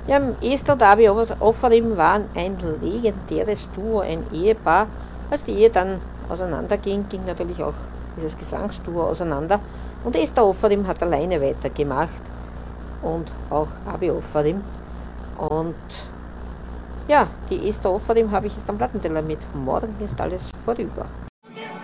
Ja, Esther und Abi Offadim waren ein legendäres Duo, ein Ehepaar. Als die Ehe dann auseinanderging, ging natürlich auch dieses Gesangsduo auseinander. Und Esther Offadim hat alleine weitergemacht und auch Abi Offadim. Und ja, die Esther Offadim habe ich jetzt am Plattenteller mit. Morgen ist alles vorüber.